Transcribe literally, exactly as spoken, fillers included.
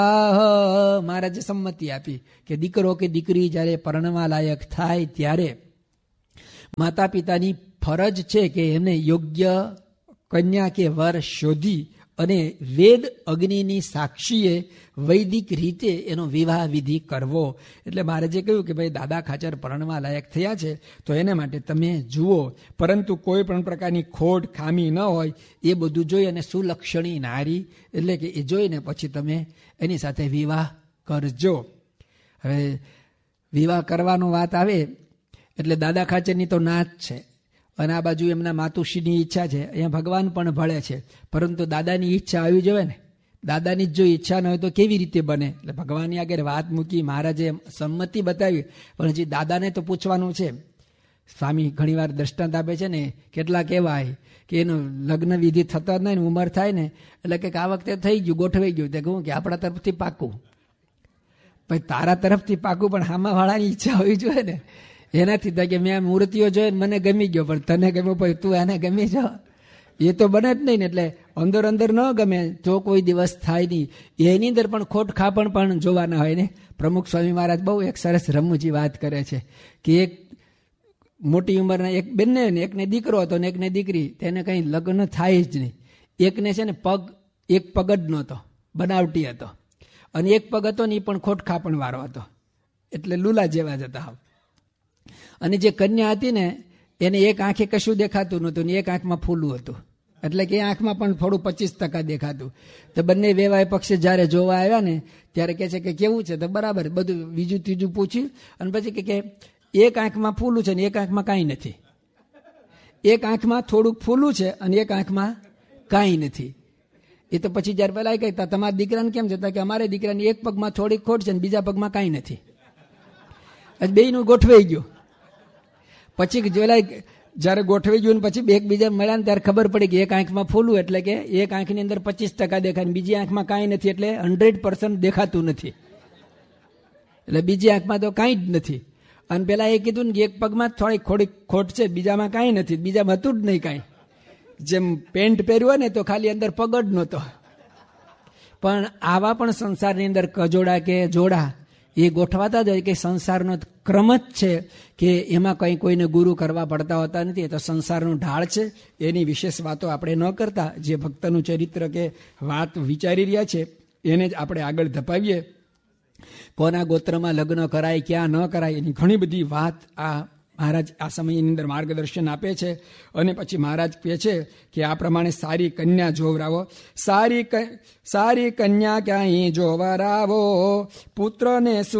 મહારાજે સંમતિ આપી કે દીકરો કે દીકરી જ્યારે પરણવા લાયક થાય ત્યારે માતા પિતાની ફરજ છે કે એને યોગ્ય કન્યા કે વર શોધી અને વેદ અગ્નિની સાક્ષીએ વૈદિક રીતે એનો વિવાહ વિધિ કરવો. એટલે મહારાજે કહ્યું કે ભાઈ દાદા ખાચર પરણવા લાયક થયા છે તો એને માટે તમે જુઓ, પરંતુ કોઈ પણ પ્રકારની ખોટ ખામી ન હોય એ બધું જોઈ અને સુલક્ષણી નારી એટલે કે એ જોઈને પછી તમે એની સાથે વિવાહ કરજો. હવે વિવાહ કરવાનો વાત આવે એટલે દાદા ખાચરની તો નાત છે અને આ બાજુ એમના માતુશ્રીની ઈચ્છા છે. અહીંયા ભગવાન પણ ભળે છે, પરંતુ દાદાની ઈચ્છા આવી જોઈએ ને. દાદાની જો ઈચ્છા ન હોય તો કેવી રીતે બને? એટલે ભગવાનની આગળ વાત મૂકી, મહારાજે સંમતિ બતાવી, પણ હજી દાદાને તો પૂછવાનું છે. સ્વામી ઘણીવાર દ્રષ્ટાંત આપે છે ને, કેટલા કહેવાય કે એનું લગ્ન વિધિ થતા જ નહીં ને ઉંમર થાય ને એટલે કે આ વખતે થઈ ગયું, ગોઠવાઈ ગયું. તે કહું કે આપણા તરફથી પાકું, ભાઈ તારા તરફથી પાકું, પણ હામાવાળાની ઈચ્છા હોવી જોઈએ ને. એનાથી થાય કે મેં મૂર્તિઓ જોઈને મને ગમી ગયો, પણ તને ગમ્યો પછી તું એને ગમી જાઓ, એ તો બને જ નહીં ને. એટલે અંદર અંદર ન ગમે તો કોઈ દિવસ થાય નહીં. એની અંદર પણ ખોટ ખાપણ પણ જોવાના હોય ને. પ્રમુખ સ્વામી મહારાજ બહુ એક સરસ રમૂજી વાત કરે છે કે એક મોટી ઉંમરના એક બેનને ને એકને દીકરો હતો ને એકને દીકરી, તેને કંઈ લગ્ન થાય જ નહીં. એકને છે ને પગ એક પગ જ નહોતો, બનાવટી હતો, અને એક પગ હતો ને એ પણ ખોટ ખાપણ વાળો હતો, એટલે લૂલા જેવા જ હતા. અને જે કન્યા હતી ને એને એક આંખે કશું દેખાતું નહોતું ને એક આંખમાં ફૂલું હતું, એટલે કે આંખમાં પણ થોડું પચીસ ટકા દેખાતું. તો બંને વેવાય પક્ષે જ્યારે જોવા આવ્યા ને ત્યારે કહે છે કે કેવું છે? તો બરાબર બધું બીજું ત્રીજું પૂછ્યું અને પછી કે એક આંખમાં ફૂલું છે ને એક આંખમાં કાંઈ નથી. એક આંખમાં થોડુંક ફૂલું છે અને એક આંખમાં કાંઈ નથી. એ તો પછી જ્યારે પેલા કહેતા તમારા દીકરાને કેમ છે? કે અમારે દીકરાની એક પગમાં થોડીક ખોટ છે ને બીજા પગમાં કાંઈ નથી. બેયનું ગોઠવાઈ ગયું. પછી જોલાય જયારે ગોઠવાઈ ગયું પછી બે એકબીજા મળ્યા ને ત્યારે ખબર પડી કે એક આંખમાં ફૂલું એટલે કે એક આંખની અંદર પચીસ ટકા દેખાય, બીજી આંખમાં કાંઈ નથી, એટલે હંડ્રેડ પર્સન્ટ દેખાતું નથી. એટલે બીજી આંખમાં તો કાંઈ જ નથી. અને પેલા એ કીધું ને કે એક પગમાં થોડી થોડીક ખોટ છે, બીજામાં કાંઈ નથી, બીજામાં હતું જ નહીં કાંઈ. જેમ પેન્ટ પહેર્યું હોય ને તો ખાલી અંદર પગ જ નહોતો. પણ આવા પણ સંસારની અંદર કજોડા કે જોડા એ ગોઠવાતા જ હોય કે સંસારનો ક્રમ જ છે કે એમાં કંઈ કોઈને ગુરુ કરવા પડતા હોતા નથી. એ તો સંસારનું ઢાળ છે, એની વિશેષ વાતો આપણે ન કરતા, જે ભક્તનું ચરિત્ર કે વાત વિચારી રહ્યા છે એને જ આપણે આગળ ધપાવીએ. કોના ગોત્રમાં લગ્ન કરાય, ક્યાં ન કરાય, એની ઘણી બધી વાત આ મહારાજ આ સમયની અંદર માર્ગદર્શન આપે છે. અને પછી મહારાજ કહે છે કે આ પ્રમાણે સારી કન્યા જોવરાવો. સારી સારી કન્યા ક્યાંય જોવરાવો, પુત્રને